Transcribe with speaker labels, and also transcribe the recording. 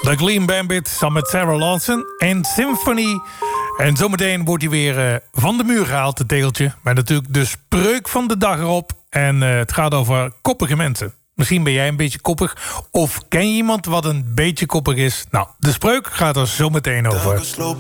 Speaker 1: The Clean Bandit samen met Sarah Lawson en Symphony. En zometeen wordt hij weer van de muur gehaald, het tegeltje. Maar natuurlijk de spreuk van de dag erop. En het gaat over koppige mensen. Misschien ben jij een beetje koppig. Of ken je iemand wat een beetje koppig is? Nou, de spreuk gaat er zometeen over.